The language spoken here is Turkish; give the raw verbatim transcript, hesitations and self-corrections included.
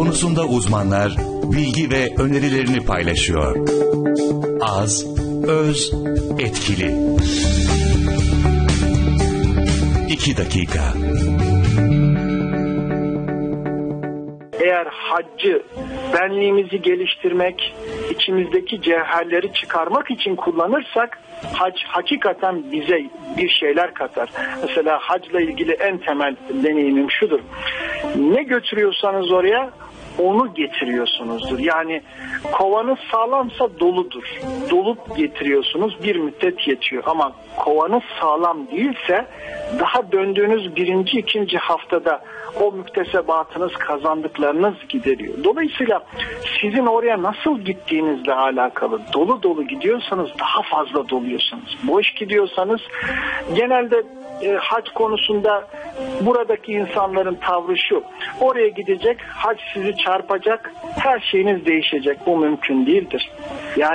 konusunda uzmanlar bilgi ve önerilerini paylaşıyor. Az, öz, etkili. İki dakika. Eğer haccı benliğimizi geliştirmek, içimizdeki cevherleri çıkarmak için kullanırsak, hac hakikaten bize bir şeyler katar. Mesela hacla ilgili en temel deneyimim şudur: ne götürüyorsanız oraya onu getiriyorsunuzdur. Yani kovanız sağlamsa doludur. Dolup getiriyorsunuz, bir müddet yetiyor. Ama kovanız sağlam değilse daha döndüğünüz birinci, ikinci haftada o müktesebatınız, kazandıklarınız gideriyor. Dolayısıyla sizin oraya nasıl gittiğinizle alakalı. Dolu dolu gidiyorsanız daha fazla doluyorsunuz. Boş gidiyorsanız genelde e, hac konusunda buradaki insanların tavrı şu: oraya gidecek, hac sizi çarpacak, her şeyiniz değişecek. Bu mümkün değildir. Yani